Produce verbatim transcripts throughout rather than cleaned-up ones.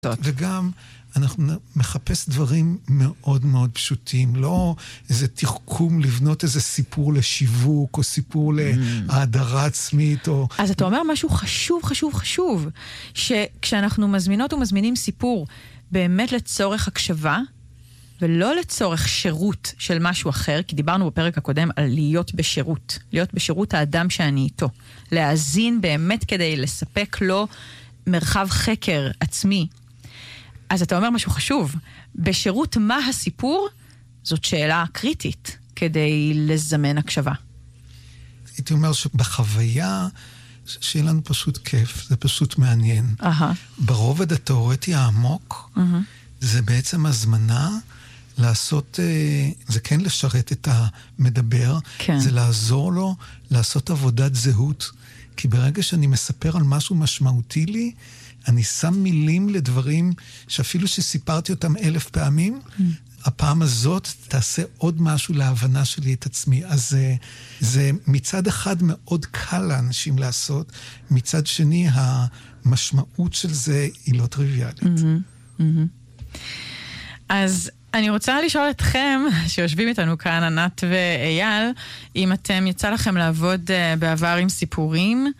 וגם אנחנו מחפש דברים מאוד מאוד פשוטים, לא איזה תחכום לבנות איזה סיפור לשיווק, או סיפור להאדרה עצמית, או... אז אתה אומר משהו חשוב, חשוב, חשוב, שכשאנחנו מזמינות ומזמינים סיפור באמת לצורך הקשבה, ולא לצורך שירות של משהו אחר, כי דיברנו בפרק הקודם על להיות בשירות, להיות בשירות האדם שאני איתו, להאזין באמת כדי לספק לו מרחב חקר עצמי. אז אתה אומר משהו חשוב, בשירות מה הסיפור? זאת שאלה קריטית כדי לזמן הקשבה. הייתי אומר שבחוויה שיהיה לנו פשוט כיף, זה פשוט מעניין. Uh-huh. ברובד התיאורטי העמוק, uh-huh. זה בעצם הזמנה לעשות, זה כן לשרת את המדבר, כן. זה לעזור לו לעשות עבודת זהות, כי ברגע שאני מספר על משהו משמעותי לי, אני שם מילים לדברים שאפילו שסיפרתי אותם אלף פעמים, mm. הפעם הזאת תעשה עוד משהו להבנה שלי את עצמי. אז זה, זה מצד אחד מאוד קל לאנשים לעשות, מצד שני המשמעות של זה היא לא טריוויאלית. Mm-hmm, mm-hmm. אז אני רוצה לשאול אתכם, שיושבים איתנו כאן, ענת ואייל, אם אתם יצא לכם לעבוד בעבר עם סיפורים,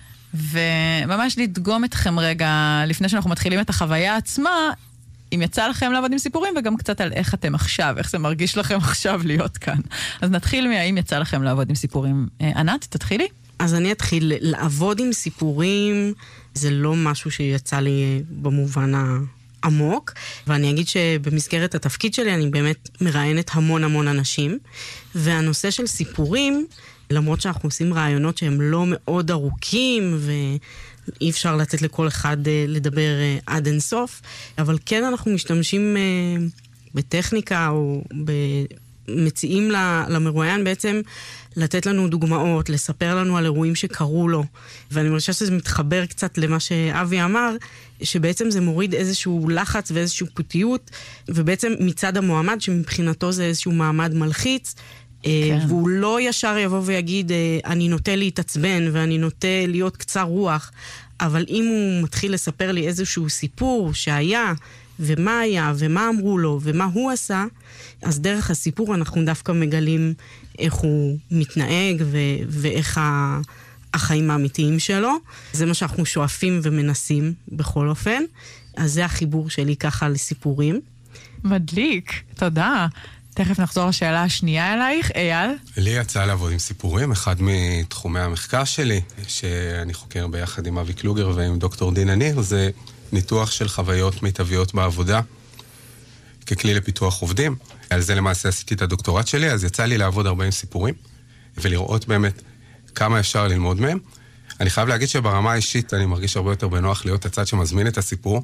וממש לדגום אתכם רגע, לפני שאנחנו מתחילים את החוויה עצמה, אם יצא לכם לעבוד עם סיפורים, וגם קצת על איך אתם עכשיו, איך זה מרגיש לכם עכשיו להיות כאן. אז נתחיל מהאם יצא לכם לעבוד עם סיפורים. ענת, תתחילי? אז אני אתחיל. לעבוד עם סיפורים, זה לא משהו שיצא לי במובן העמוק, ואני אגיד שבמסגרת התפקיד שלי, אני באמת מראיינת המון המון אנשים, והנושא של סיפורים, למרות שאנחנו עושים רעיונות שהם לא מאוד ארוכים, ואי אפשר לתת לכל אחד לדבר עד אינסוף, אבל כן אנחנו משתמשים בטכניקה, או מציעים למרואיין בעצם לתת לנו דוגמאות, לספר לנו על אירועים שקרו לו, ואני מרגישה שזה מתחבר קצת למה שאבי אמר, שבעצם זה מוריד איזשהו לחץ ואיזשהו פוטיות, ובעצם מצד המועמד, שמבחינתו זה איזשהו מעמד מלחיץ, כן. והוא לא ישר יבוא ויגיד, אני נוטה להתעצבן ואני נוטה להיות קצר רוח, אבל אם הוא מתחיל לספר לי איזשהו סיפור שהיה, ומה היה, ומה אמרו לו, ומה הוא עשה, אז דרך הסיפור אנחנו דווקא מגלים איך הוא מתנהג, ו- ואיך ה- החיים האמיתיים שלו. זה מה שאנחנו שואפים ומנסים בכל אופן. אז זה החיבור שלי ככה לסיפורים. מדליק, תודה. תכף נחזור לשאלה השנייה אלייך, אייל. לי יצא לעבוד עם סיפורים, אחד מתחומי המחקר שלי, שאני חוקר ביחד עם אבי קלוגר ועם דוקטור דינה ניר, זה ניתוח של חוויות מיטביות בעבודה, ככלי לפיתוח עובדים. על זה למעשה עשיתי את הדוקטורט שלי, אז יצא לי לעבוד הרבה עם סיפורים, ולראות באמת כמה אפשר ללמוד מהם. אני חייב להגיד שברמה האישית אני מרגיש הרבה יותר בנוח להיות הצד שמזמין את הסיפור.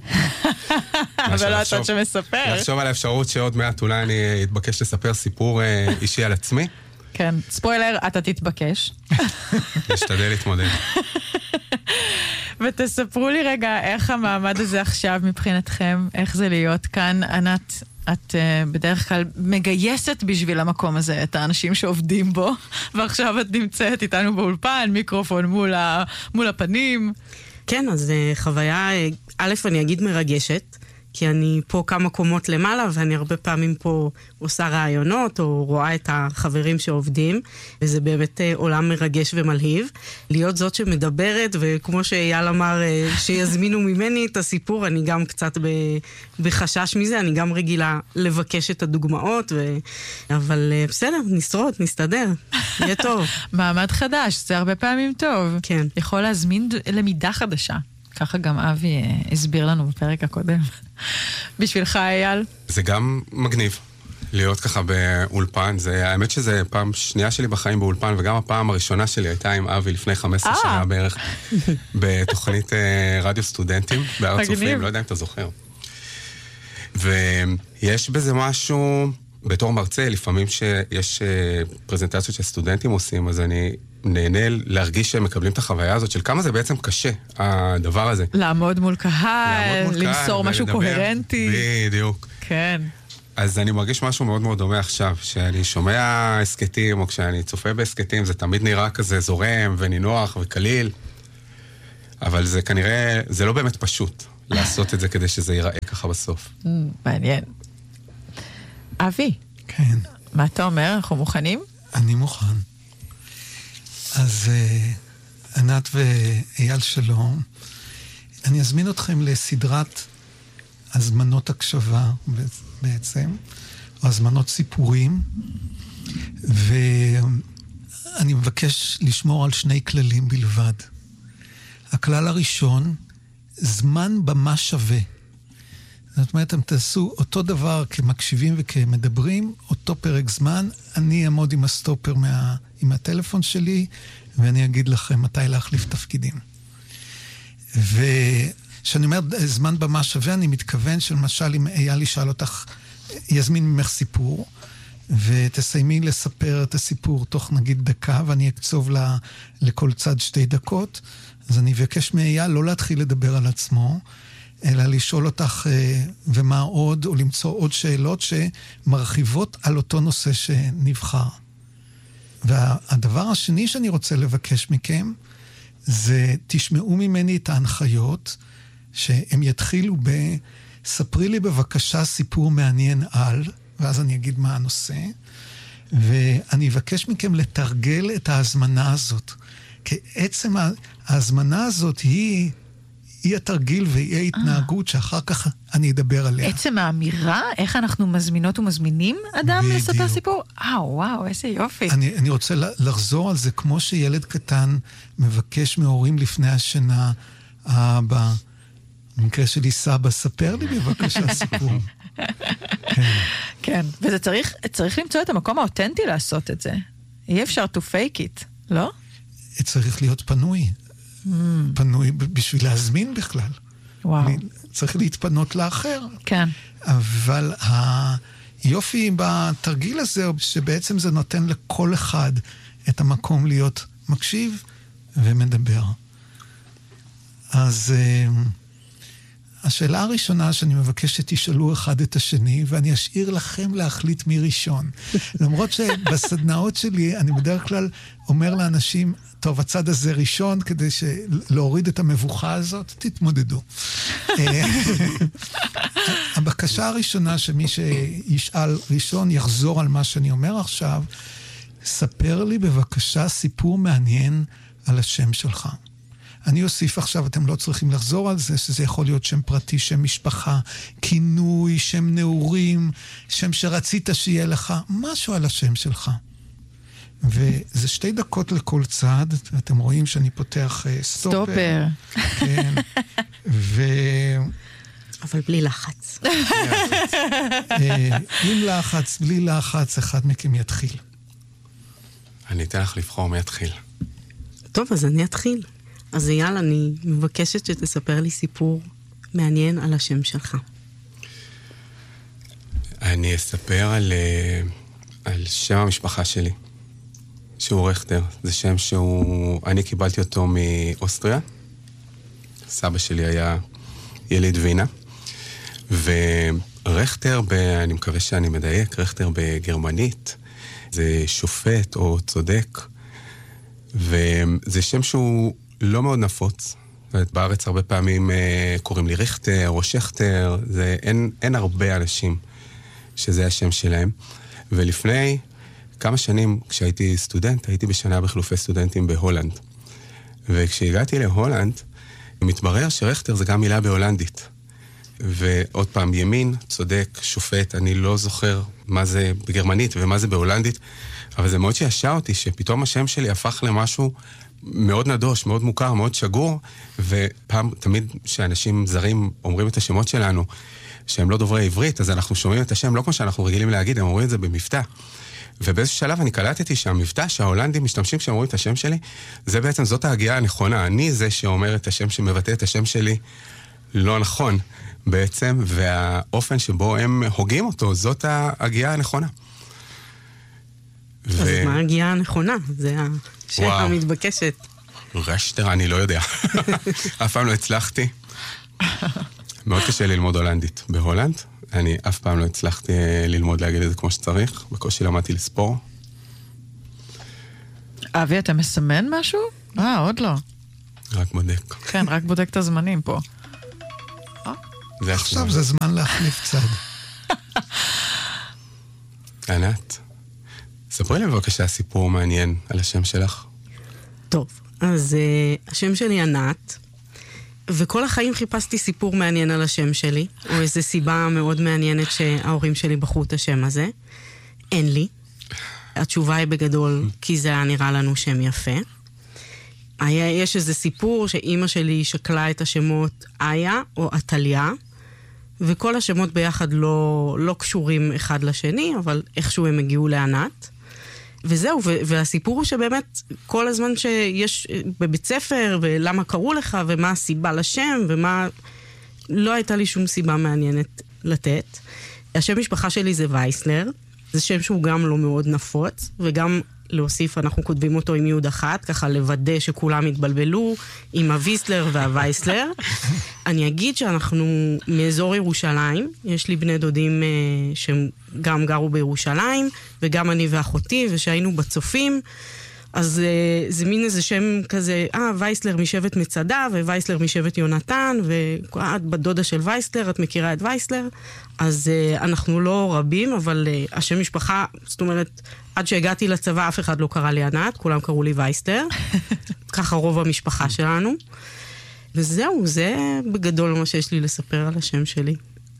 ולא הצד שמספר. לחשוב על האפשרות שעוד מעט אולי אני אתבקש לספר סיפור אישי על עצמי. כן, ספוילר, אתה תתבקש. נשתדל להתמודד. ותספרו לי רגע איך המעמד הזה עכשיו מבחינתכם, איך זה להיות כאן. ענת, את uh, בדרך כלל מגייסת בשביל המקום הזה את האנשים שעובדים בו, ועכשיו את נמצאת איתנו באולפן, מיקרופון מול, ה, מול הפנים. כן, אז uh, חוויה, א', אני אגיד מרגשת, כי אני פה כמה קומות למעלה, ואני הרבה פעמים פה עושה רעיונות, או רואה את החברים שעובדים, וזה באמת עולם מרגש ומלהיב. להיות זאת שמדברת, וכמו שאייל אמר, שיזמינו ממני את הסיפור, אני גם קצת בחשש מזה, אני גם רגילה לבקש את הדוגמאות, ו... אבל בסדר, נשרוד, נסתדר, יהיה טוב. מעמד חדש, זה הרבה פעמים טוב. כן. יכול להזמין למידה חדשה. ככה גם אבי הסביר לנו בפרק הקודם. בשבילך, אייל? זה גם מגניב להיות ככה באולפן. זה, האמת שזה פעם שנייה שלי בחיים באולפן, וגם הפעם הראשונה שלי הייתה עם אבי לפני חמש עשרה שנה בערך, בתוכנית רדיו סטודנטים בארץ צופים, לא יודע אם אתה זוכר. ויש בזה משהו, בתור מרצה, לפעמים שיש פרזנטציות שסטודנטים עושים, אז אני נהנה להרגיש שהם מקבלים את החוויה הזאת של כמה זה בעצם קשה, הדבר הזה. לעמוד מול קהל, למסור משהו קוהרנטי. בדיוק. כן. אז אני מרגיש משהו מאוד מאוד דומה עכשיו, שאני שומע הסקטים, או כשאני צופה בהסקטים, זה תמיד נראה כזה זורם ונינוח וקליל, אבל זה כנראה, זה לא באמת פשוט לעשות את זה כדי שזה ייראה ככה בסוף. מעניין. אבי. כן. מה אתה אומר? אנחנו מוכנים? אני מוכן. אז uh, ענת ואייל שלום, אני אזמין אתכם לסדרת הזמנות הקשבה בעצם, או הזמנות סיפורים, ואני מבקש לשמור על שני כללים בלבד. הכלל הראשון, זמן במה שווה. זאת אומרת, אתם תעשו אותו דבר כמקשיבים וכמדברים, אותו פרק זמן, אני אעמוד עם הסטופר מה, עם הטלפון שלי, ואני אגיד לכם מתי להחליף תפקידים. וכשאני אומר זמן במה שווה, אני מתכוון שלמשל אם אייל ישאל אותך, יזמין ממך סיפור, ותסיימי לספר את הסיפור תוך נגיד דקה, ואני אקצוב לה, לכל צד שתי דקות, אז אני אבקש מאייל לא להתחיל לדבר על עצמו, אלא לשאול אותך ומה עוד, או למצוא עוד שאלות שמרחיבות על אותו נושא שנבחר. והדבר השני שאני רוצה לבקש מכם, זה תשמעו ממני את ההנחיות, שהם יתחילו ב... ספרי לי בבקשה סיפור מעניין על, ואז אני אגיד מה הנושא, ואני אבקש מכם לתרגל את ההזמנה הזאת. כי עצם ההזמנה הזאת היא... היא התרגיל והיא ההתנהגות שאחר כך אני אדבר עליה. עצם האמירה, איך אנחנו מזמינות ומזמינים אדם לספר סיפור? אה, וואו, איזה יופי. אני, אני רוצה לחזור על זה, כמו שילד קטן מבקש מהורים לפני השינה, אבא, במקרה שלי סבא, ספר לי בבקשה סיפור. כן. כן, וזה צריך, צריך למצוא את המקום האותנטי לעשות את זה. אי אפשר to fake it, לא? צריך להיות פנוי. Mm. פנוי בשביל להזמין בכלל. וואו. צריך להתפנות לאחר. כן. אבל היופי בתרגיל הזה, שבעצם זה נותן לכל אחד את המקום להיות מקשיב ומדבר. אז השאלה הראשונה שאני מבקש שתשאלו אחד את השני, ואני אשאיר לכם להחליט מי ראשון. למרות שבסדנאות שלי אני בדרך כלל אומר לאנשים, טוב, הצד הזה ראשון, כדי להוריד את המבוכה הזאת, תתמודדו. הבקשה הראשונה שמי שישאל ראשון יחזור על מה שאני אומר עכשיו, ספר לי בבקשה סיפור מעניין על השם שלך. אני אוסיף עכשיו, אתם לא צריכים לחזור על זה, שזה יכול להיות שם פרטי, שם משפחה, כינוי, שם נעורים, שם שרצית שיהיה לך, משהו על השם שלך. וזה שתי דקות לכל צד, ואתם רואים שאני פותח uh, סטופר. סטופר. כן. ו... אבל בלי לחץ. עם לחץ, בלי לחץ, אחד מכם יתחיל. אני אתן לך לבחור מי יתחיל. טוב, אז אני אתחיל. אז אייל, אני מבקשת שתספר לי סיפור מעניין על השם שלך. אני אספר על, על שם המשפחה שלי, שהוא רכטר. זה שם שהוא, אני קיבלתי אותו מאוסטריה. סבא שלי היה יליד וינה. ורכטר, ב, אני מקווה שאני מדייק, רכטר בגרמנית, זה שופט או צודק. וזה שם שהוא לא מאוד נפוץ. בארץ הרבה פעמים אה, קוראים לי ריכטר או שכטר, זה, אין, אין הרבה אנשים שזה השם שלהם. ולפני כמה שנים, כשהייתי סטודנט, הייתי בשנה בחילופי סטודנטים בהולנד. וכשהגעתי להולנד, מתברר שריכטר זה גם מילה בהולנדית. ועוד פעם, ימין, צודק, שופט, אני לא זוכר מה זה בגרמנית ומה זה בהולנדית, אבל זה מאוד שישע אותי שפתאום השם שלי הפך למשהו מאוד נדוש, מאוד מוכר, מאוד שגור, ופעם, תמיד שאנשים זרים אומרים את השמות שלנו, שהם לא דוברי עברית, אז אנחנו שומעים את השם, לא כמו שאנחנו רגילים להגיד, הם אומרים את זה במבטא. ובאיזשהו שלב אני קלטתי שהמבטא שההולנדים משתמשים כשהם אומרים את השם שלי, זה בעצם זאת ההגיעה הנכונה. אני זה שאומר את השם, שמבטא את השם שלי, לא נכון בעצם, והאופן שבו הם הוגים אותו, זאת ההגיעה הנכונה. אז ו... מה ההגיעה הנכונה? זה השאלה המתבקשת. רשטר, אני לא יודע. אף פעם לא הצלחתי. מאוד קשה ללמוד הולנדית. בהולנד, אני אף פעם לא הצלחתי ללמוד להגיד את זה כמו שצריך. בקושי למדתי לספור. אבי, אתה מסמן משהו? אה, עוד לא. רק בודק. כן, רק בודק את הזמנים פה. עכשיו זה זמן להחליף צד. ענת, ספרי לי בבקשה סיפור מעניין על השם שלך. טוב, אז uh, השם שלי ענת, וכל החיים חיפשתי סיפור מעניין על השם שלי, או איזו סיבה מאוד מעניינת שההורים שלי בחרו את השם הזה. אין לי. התשובה היא בגדול, כי זה היה נראה לנו שם יפה. היה, יש איזה סיפור שאימא שלי שקלה את השמות איה או עתליה, וכל השמות ביחד לא, לא קשורים אחד לשני, אבל איכשהו הם הגיעו לענת. וזהו, והסיפור הוא שבאמת כל הזמן שיש בבית ספר, ולמה קראו לך, ומה הסיבה לשם, ומה... לא הייתה לי שום סיבה מעניינת לתת. השם משפחה שלי זה וייסלר, זה שם שהוא גם לא מאוד נפוץ, וגם להוסיף, אנחנו כותבים אותו עם יוד אחת, ככה לוודא שכולם התבלבלו עם הוויסלר והווייסלר. אני אגיד שאנחנו מאזור ירושלים, יש לי בני דודים uh, שהם גם גרו בירושלים, וגם אני ואחותי, ושהיינו בצופים, אז uh, זה מין איזה שם כזה, אה, וייסלר משבט מצדה, ווייסלר משבט יונתן, ואת בדודה של וייסלר, את מכירה את וייסלר, אז uh, אנחנו לא רבים, אבל uh, השם משפחה, זאת אומרת, עד שהגעתי לצבא אף אחד לא קרא לי ענת, כולם קראו לי וייסלר, ככה רוב המשפחה שלנו, וזהו, זה בגדול מה שיש לי לספר על השם שלי.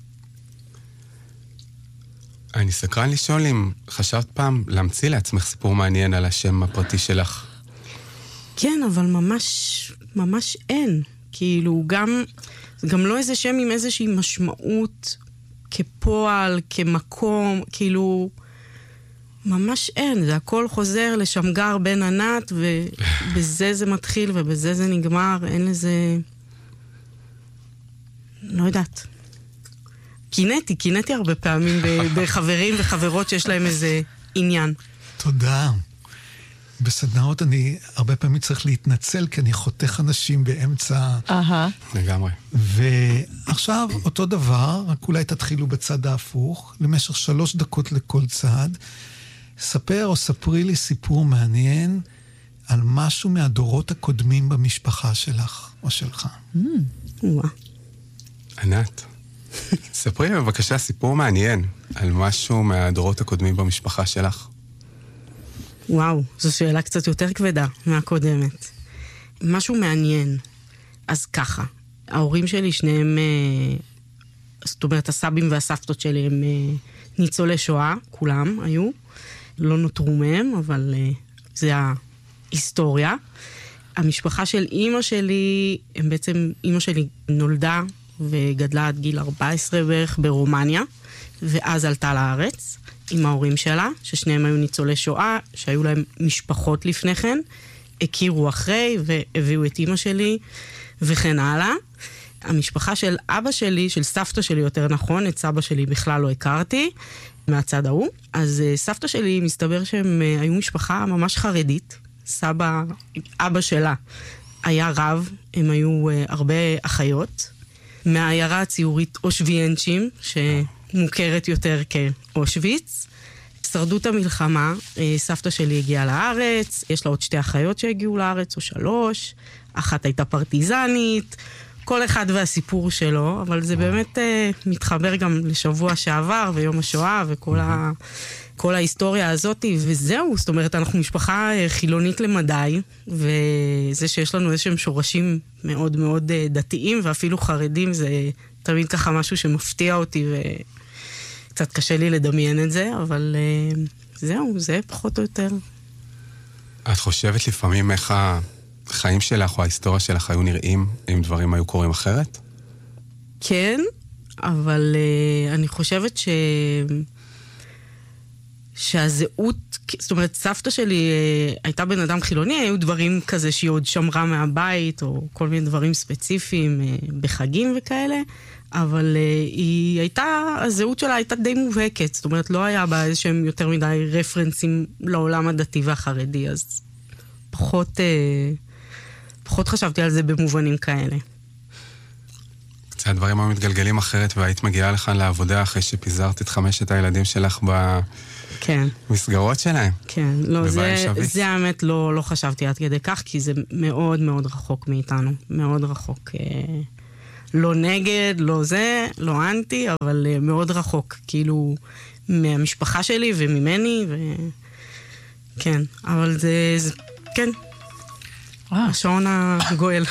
אני סקרן לשאול אם חשבת פעם להמציא לעצמך סיפור מעניין על השם הפרטי שלך. כן, אבל ממש, ממש אין. כאילו, גם, גם לא איזה שם עם איזושהי משמעות כפועל, כמקום, כאילו, ממש אין. זה הכל חוזר לשמגר בן ענת, ובזה זה מתחיל ובזה זה נגמר. אין לזה... לא יודעת. קינאתי, קינאתי הרבה פעמים בחברים וחברות שיש להם איזה עניין. תודה. בסדנאות אני הרבה פעמים צריך להתנצל, כי אני חותך אנשים באמצע... אהה. לגמרי. ועכשיו אותו דבר, רק אולי תתחילו בצד ההפוך, למשך שלוש דקות לכל צד. ספר או ספרי לי סיפור מעניין על משהו מהדורות הקודמים במשפחה שלך או שלך. וואו. ענת. ספרי לי בבקשה סיפור מעניין על משהו מהדורות הקודמים במשפחה שלך. וואו, זו שאלה קצת יותר כבדה מהקודמת. משהו מעניין. אז ככה, ההורים שלי שניהם, זאת אומרת, הסבים והסבתות שלי הם ניצולי שואה, כולם היו. לא נותרו מהם, אבל זה ההיסטוריה. המשפחה של אימא שלי, הם בעצם, אימא שלי נולדה וגדלה עד גיל ארבע עשרה בערך ברומניה, ואז עלתה לארץ עם ההורים שלה, ששניהם היו ניצולי שואה, שהיו להם משפחות לפני כן, הכירו אחרי והביאו את אימא שלי וכן הלאה. המשפחה של אבא שלי, של סבתא שלי יותר נכון, את סבא שלי בכלל לא הכרתי, מהצד ההוא. אז סבתא שלי מסתבר שהם היו משפחה ממש חרדית. סבא, אבא שלה היה רב, הם היו הרבה אחיות. מהעיירה הציורית אושוויינצ'ים, שמוכרת יותר כאושוויץ. שרדות המלחמה, סבתא שלי הגיעה לארץ, יש לה עוד שתי אחיות שהגיעו לארץ, או שלוש, אחת הייתה פרטיזנית, כל אחד והסיפור שלו, אבל זה באמת uh, מתחבר גם לשבוע שעבר, ויום השואה, וכל ה... כל ההיסטוריה הזאת, וזהו, זאת אומרת, אנחנו משפחה חילונית למדי, וזה שיש לנו איזשהם שורשים מאוד מאוד דתיים, ואפילו חרדים, זה תמיד ככה משהו שמפתיע אותי, וקצת קשה לי לדמיין את זה, אבל זהו, זה פחות או יותר. את חושבת לפעמים איך החיים שלך או ההיסטוריה שלך היו נראים, אם דברים היו קורים אחרת? כן, אבל אני חושבת ש... שהזהות, זאת אומרת, סבתא שלי הייתה בן אדם חילוני, היו דברים כזה שהיא עוד שמרה מהבית, או כל מיני דברים ספציפיים בחגים וכאלה, אבל היא הייתה, הזהות שלה הייתה די מובהקת, זאת אומרת, לא היה בה איזשהם יותר מדי רפרנסים לעולם הדתי והחרדי, אז פחות, פחות חשבתי על זה במובנים כאלה. קצת הדברים היו מתגלגלים אחרת, והיית מגיעה לכאן לעבודה אחרי שפיזרת את חמשת הילדים שלך ב... כן. מסגרות שלהם. כן, לא, זה, זה האמת לא, לא חשבתי עד כדי כך, כי זה מאוד מאוד רחוק מאיתנו, מאוד רחוק. לא נגד, לא זה, לא אנטי, אבל מאוד רחוק, כאילו, מהמשפחה שלי וממני, ו... כן, אבל זה, זה כן, השעון הגואל.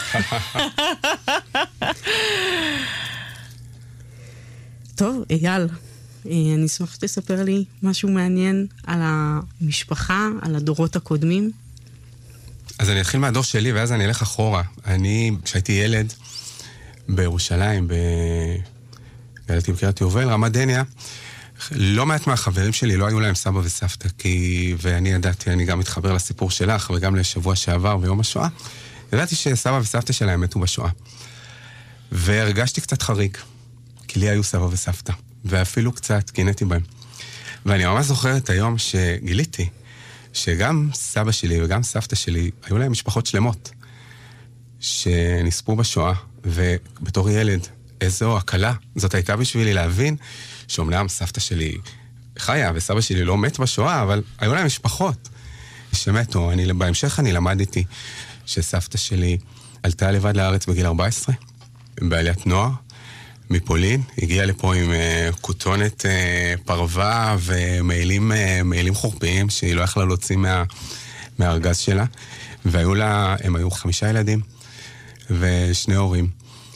טוב, אייל, אני אשמח שתספר לי משהו מעניין על המשפחה, על הדורות הקודמים. אז אני אתחיל מהדור שלי, ואז אני אלך אחורה. אני, כשהייתי ילד בירושלים, גדלתי בקריית יובל, רמת דניה, לא מעט מהחברים שלי לא היו להם סבא וסבתא, כי, ואני ידעתי, אני גם מתחבר לסיפור שלך, וגם לשבוע שעבר ביום השואה, ידעתי שסבא וסבתא שלהם מתו בשואה. והרגשתי קצת חריג, כי לי היו סבא וסבתא, ואפילו קצת קינאתי בהם. ואני ממש זוכר את היום שגיליתי, שגם סבא שלי וגם סבתא שלי, היו להם משפחות שלמות, שנספו בשואה, ובתור ילד, איזו הקלה, זאת הייתה בשבילי להבין, שאומנם סבתא שלי חיה, וסבא שלי לא מת בשואה, אבל היו להם משפחות שמתו. אני, בהמשך אני למדתי שסבתא שלי עלתה לבד לארץ בגיל ארבע עשרה, בעליית נוער, מפולין, הגיעה לפה עם uh, כותונת uh, פרווה ומעילים uh, מעילים חורפיים שהיא לא יכלה להוציא מה, מהארגז שלה, והיו לה, הם היו חמישה ילדים ושני הורים,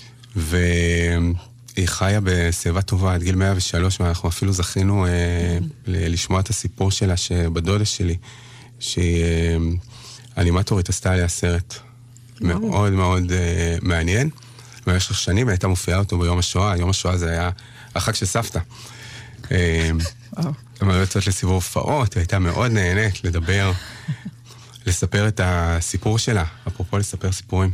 והיא חיה בשיבה טובה עד גיל מאה ושלוש, ואנחנו אפילו זכינו uh, לשמוע את הסיפור שלה שבדודה שלי, שהיא uh, אנימטורית עשתה עליה סרט מאוד מאוד uh, מעניין. במשך שנים הייתה מופיעה אותו ביום השואה. יום השואה זה היה החג של סבתא. הם היו יוצאות לסיבוב הופעות, הייתה מאוד נהנית לדבר, לספר את הסיפור שלה, אפרופו לספר סיפורים.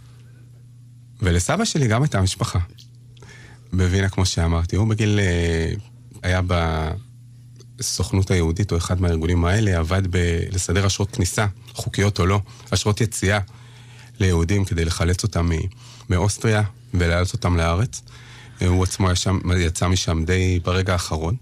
ולסבא שלי גם הייתה משפחה. בווינה, כמו שאמרתי, הוא בגיל, היה בסוכנות היהודית, או אחד מהארגונים האלה, עבד לסדר אשרות כניסה, חוקיות או לא, אשרות יציאה ליהודים כדי לחלץ אותם מ... מאוסטריה, ולהעלות אותם לארץ. הוא עצמו ישם, יצא משם די ברגע האחרון,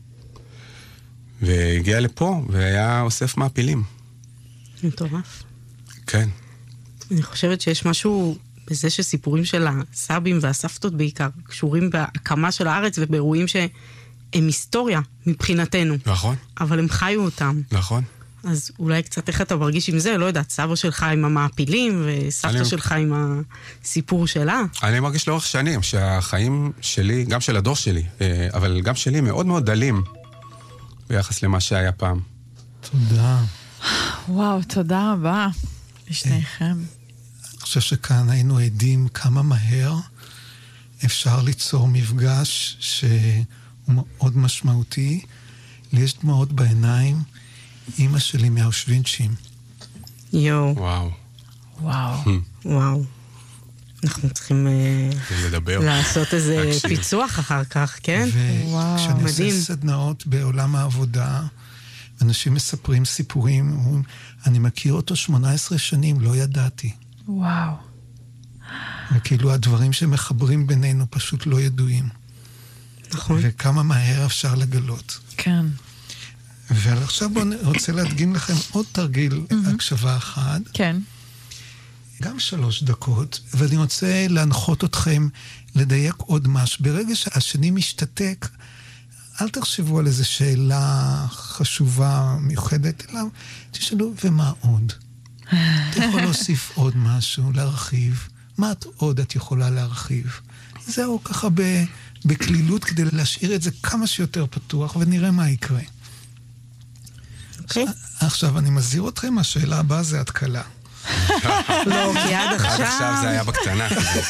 והגיע לפה, והיה אוסף מעפילים. מטורף. כן. אני חושבת שיש משהו בזה שסיפורים של הסבים והסבתות בעיקר, קשורים בהקמה של הארץ, ובאירועים שהם היסטוריה מבחינתנו. נכון. אבל הם חיו אותם. נכון. אז אולי קצת איך אתה מרגיש עם זה, לא יודעת, סבא שלך עם המעפילים, וסבתא אני... שלך עם הסיפור שלה. אני מרגיש לאורך שנים שהחיים שלי, גם של הדור שלי, אבל גם שלי מאוד מאוד דלים, ביחס למה שהיה פעם. תודה. וואו, תודה רבה לשניכם. אני חושב שכאן היינו עדים כמה מהר אפשר ליצור מפגש שהוא מאוד משמעותי. לי יש דמעות בעיניים, אמא שלי מהאושווינצ'ים. יו. וואו. וואו. וואו. אנחנו צריכים לדבר. לעשות איזה פיצוח אחר כך, כן? וכשאני עושה סדנאות בעולם העבודה, אנשים מספרים סיפורים, אני מכיר אותו שמונה עשרה שנים, לא ידעתי. וואו. וכאילו הדברים שמחברים בינינו פשוט לא ידועים. נכון. וכמה מהר אפשר לגלות. כן. ועכשיו בואו רוצה להדגים לכם עוד תרגיל הקשבה אחד. כן. גם שלוש דקות, ואני רוצה להנחות אתכם לדייק עוד משהו. ברגע שהשני משתתק, אל תחשבו על איזו שאלה חשובה, מיוחדת, אלא תשאלו, ומה עוד? אתה יכול להוסיף עוד משהו, להרחיב. מה עוד את יכולה להרחיב? זהו ככה בכלילות כדי להשאיר את זה כמה שיותר פתוח, ונראה מה יקרה. אוקיי. עכשיו, אני מזהיר אתכם, השאלה הבאה זה התקלה. לא, כי עד עכשיו... עד עכשיו זה היה בקטנה.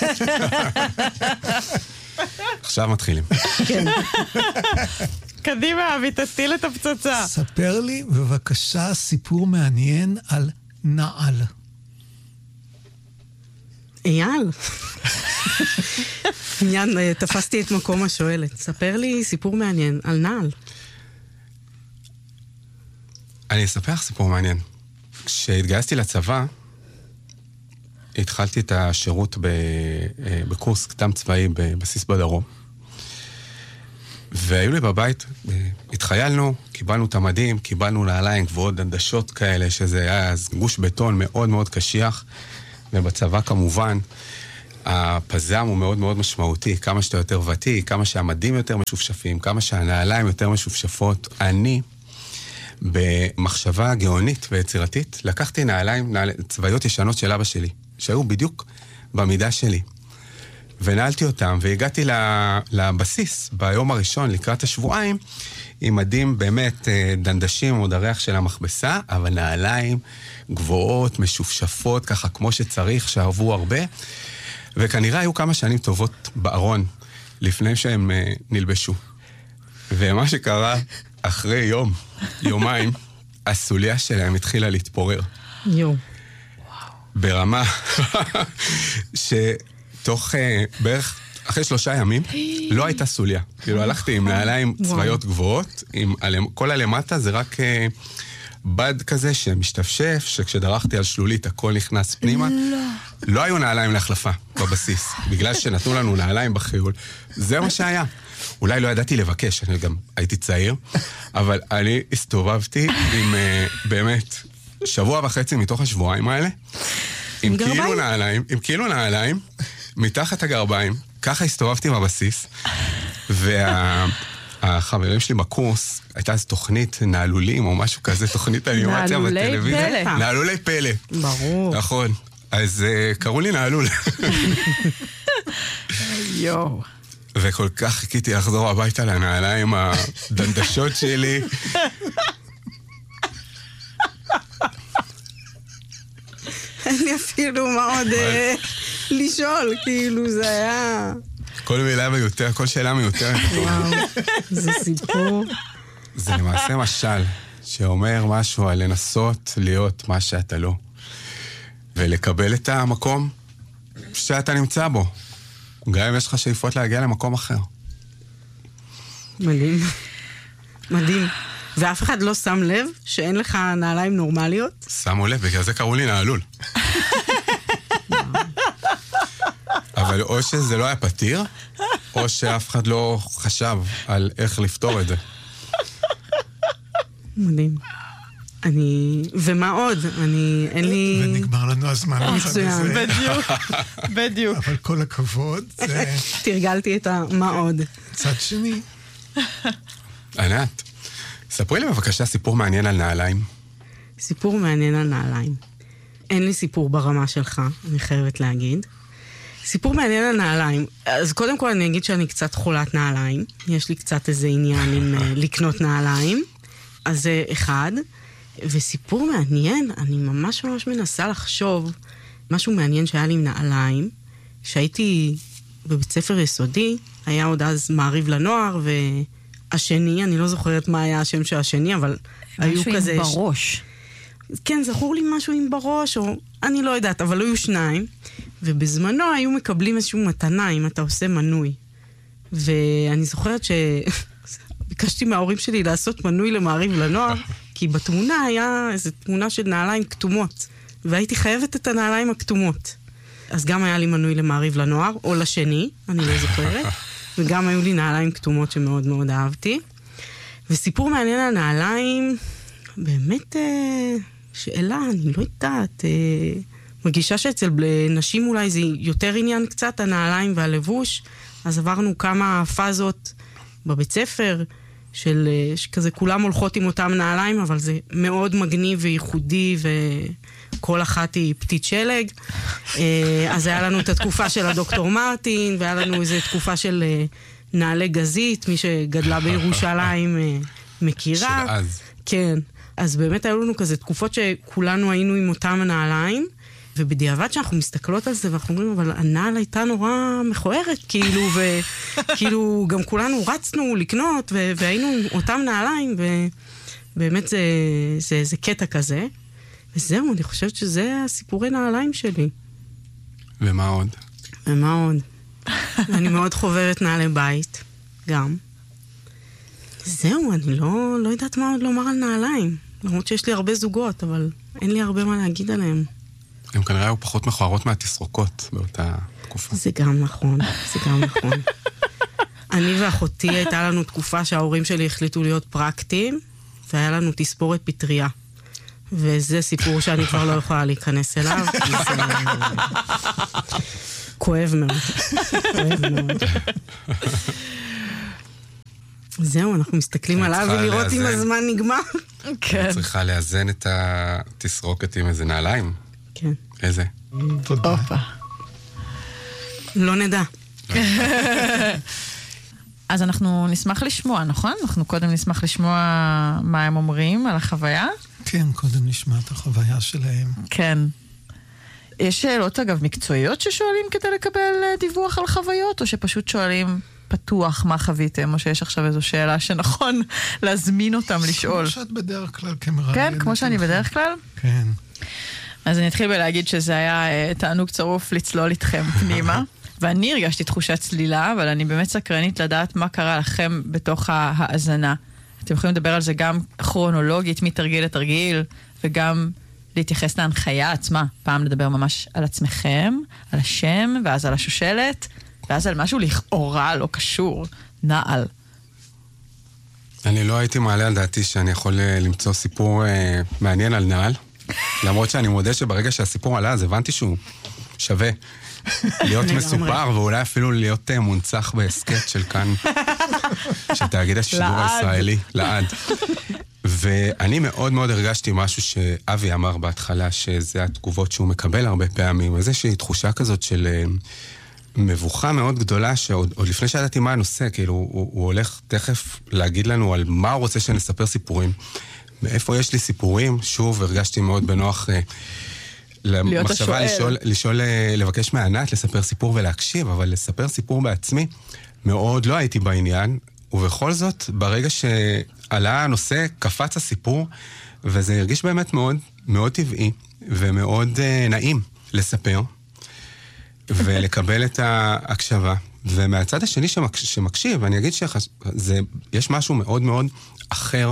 עכשיו מתחילים. כן. קדימה, אבי, תטיל את הפצצה. ספר לי בבקשה סיפור מעניין על נעל. אייל. מיד תפסתי את מקום השואלת. ספר לי סיפור מעניין על נעל. אני אספר לך סיפור מעניין. כשהתגייסתי לצבא, התחלתי את השירות בקורס קדם צבאי בבסיס בדרום. והיו לי בבית, התחיילנו, קיבלנו את המדים, קיבלנו נעליים גבוהות דנדשות כאלה, שזה היה גוש בטון מאוד מאוד קשיח, ובצבא כמובן, הפזם הוא מאוד מאוד משמעותי, כמה שאתה יותר ותיק, כמה שהמדים יותר משופשפים, כמה שהנעליים יותר משופשפות. אני, במחשבה גאונית ויצירתית, לקחתי נעליים, נעל... צבאיות ישנות של אבא שלי, שהיו בדיוק במידה שלי. ונעלתי אותם, והגעתי לבסיס ביום הראשון, לקראת השבועיים, עם מדים באמת דנדשים, עוד הריח של המכבסה, אבל נעליים גבוהות, משופשפות, ככה כמו שצריך, שאהבו הרבה, וכנראה היו כמה שנים טובות בארון, לפני שהם נלבשו. ומה שקרה אחרי יום, יומיים, הסוליה שלהם התחילה להתפורר. יו. ברמה שתוך בערך, אחרי שלושה ימים, לא הייתה סוליה. כאילו הלכתי עם נעליים צבאיות גבוהות, כל הלמטה זה רק בד כזה שמשתפשף, שכשדרכתי על שלולית הכל נכנס פנימה. לא היו נעליים להחלפה בבסיס, בגלל שנתנו לנו נעליים בחיול. זה מה שהיה. אולי לא ידעתי לבקש, אני גם הייתי צעיר, אבל אני הסתובבתי עם באמת שבוע וחצי מתוך השבועיים האלה, עם כאילו נעליים, עם כאילו נעליים, מתחת הגרביים, ככה הסתובבתי בבסיס, והחברים שלי בקורס, הייתה אז תוכנית נעלולים או משהו כזה, תוכנית אנימציה בטלוויזיה. נעלולי פלא. ברור. נכון. אז קראו לי נעלול. יואו. וכל כך חיכיתי לחזור הביתה לנעליים הדנדשות שלי. אין לי אפילו מה עוד לשאול, כאילו זה היה... כל מילה מיותר, כל שאלה מיותר. וואו, זה סיפור. זה למעשה משל שאומר משהו על לנסות להיות מה שאתה לא. ולקבל את המקום שאתה נמצא בו. גם אם יש לך שאיפות להגיע למקום אחר. מדהים. מדהים. ואף אחד לא שם לב שאין לך נעליים נורמליות? שמו לב, בגלל זה קראו לי נעלול. אבל או שזה לא היה פתיר, או שאף אחד לא חשב על איך לפתור את זה. מדהים. אני... ומה עוד? אני... אין לי... ונגמר לנו הזמן. מצוין. בדיוק. בדיוק. אבל כל הכבוד, זה... תרגלתי את המה עוד. צד שני. ענת, ספרי לי בבקשה סיפור מעניין על נעליים. סיפור מעניין על נעליים. אין לי סיפור ברמה שלך, אני חייבת להגיד. סיפור מעניין על נעליים. אז קודם כל אני אגיד שאני קצת חולת נעליים. יש לי קצת איזה עניין עם לקנות נעליים. אז זה אחד. וסיפור מעניין, אני ממש ממש מנסה לחשוב, משהו מעניין שהיה לי עם נעליים, שהייתי בבית ספר יסודי, היה עוד אז מעריב לנוער, והשני, אני לא זוכרת מה היה השם של השני, אבל היו כזה... משהו עם בראש. כן, זכור לי משהו עם בראש, או אני לא יודעת, אבל היו שניים, ובזמנו היו מקבלים איזשהו מתנה אם אתה עושה מנוי. ואני זוכרת ש... ביקשתי מההורים שלי לעשות מנוי למעריב לנוער, כי בתמונה היה איזו תמונה של נעליים כתומות, והייתי חייבת את הנעליים הכתומות. אז גם היה לי מנוי למעריב לנוער, או לשני, אני לא זוכרת, וגם היו לי נעליים כתומות שמאוד מאוד אהבתי. וסיפור מעניין על נעליים, באמת שאלה, אני לא יודעת, מרגישה שאצל נשים אולי זה יותר עניין קצת, הנעליים והלבוש, אז עברנו כמה פאזות בבית ספר, של כזה כולם הולכות עם אותם נעליים, אבל זה מאוד מגניב וייחודי, וכל אחת היא פתית שלג. אז היה לנו את התקופה של הדוקטור מרטין, והיה לנו איזו תקופה של נעלי גזית, מי שגדלה בירושלים מכירה. של אז. כן. אז באמת היו לנו כזה תקופות שכולנו היינו עם אותם נעליים, ובדיעבד שאנחנו מסתכלות על זה, ואנחנו אומרים, אבל הנעל הייתה נורא מכוערת, כאילו, וכאילו, גם כולנו רצנו לקנות, והיינו אותם נעליים, ובאמת זה, זה, זה קטע כזה. וזהו, אני חושבת שזה הסיפורי נעליים שלי. ומה עוד? ומה עוד? אני מאוד חוברת נעלי בית, גם. זהו, אני לא, לא יודעת מה עוד לומר על נעליים. למרות שיש לי הרבה זוגות, אבל אין לי הרבה מה להגיד עליהם. הם כנראה היו פחות מכוערות מהתסרוקות באותה תקופה. זה גם נכון, זה גם נכון. אני ואחותי הייתה לנו תקופה שההורים שלי החליטו להיות פרקטיים, והיה לנו תספורת פטריה. וזה סיפור שאני כבר לא יכולה להיכנס אליו. כואב מאוד. כואב מאוד. זהו, אנחנו מסתכלים עליו ולראות אם הזמן נגמר. כן. צריכה לאזן את התסרוקת עם איזה נעליים. כן. איזה? תודה. אופה. לא נדע. אז אנחנו נשמח לשמוע, נכון? אנחנו קודם נשמח לשמוע מה הם אומרים על החוויה. כן, קודם נשמע את החוויה שלהם. כן. יש שאלות, אגב, מקצועיות ששואלים כדי לקבל דיווח על חוויות, או שפשוט שואלים פתוח מה חוויתם, או שיש עכשיו איזו שאלה שנכון להזמין אותם לשאול. כמו שאת בדרך כלל כמראיינת. כן, כמו שאני בדרך כלל? כן. אז אני אתחיל בלהגיד שזה היה תענוג צרוף לצלול איתכם פנימה. ואני הרגשתי תחושת צלילה, אבל אני באמת סקרנית לדעת מה קרה לכם בתוך ההאזנה. אתם יכולים לדבר על זה גם כרונולוגית, מתרגיל לתרגיל, וגם להתייחס להנחיה עצמה. פעם לדבר ממש על עצמכם, על השם, ואז על השושלת, ואז על משהו לכאורה לא קשור, נעל. אני לא הייתי מעלה על דעתי שאני יכול למצוא סיפור אה, מעניין על נעל, למרות שאני מודה שברגע שהסיפור עלה, אז הבנתי שהוא שווה. להיות מסופר, ואולי אפילו להיות מונצח בהסקט של כאן, של תאגיד השידור הישראלי, לעד. ואני מאוד מאוד הרגשתי משהו שאבי אמר בהתחלה, שזה התגובות שהוא מקבל הרבה פעמים, איזושהי תחושה כזאת של מבוכה מאוד גדולה, שעוד לפני שידעתי מה הנושא, כאילו הוא, הוא הולך תכף להגיד לנו על מה הוא רוצה שנספר סיפורים. מאיפה יש לי סיפורים? שוב, הרגשתי מאוד בנוח למחשבה לשאול, לשאול, לבקש מענת, לספר סיפור ולהקשיב, אבל לספר סיפור בעצמי, מאוד לא הייתי בעניין, ובכל זאת, ברגע שעלה הנושא, קפץ הסיפור, וזה הרגיש באמת מאוד, מאוד טבעי, ומאוד uh, נעים לספר, ולקבל את ההקשבה. ומהצד השני שמקש, שמקשיב, אני אגיד שיש משהו מאוד מאוד אחר,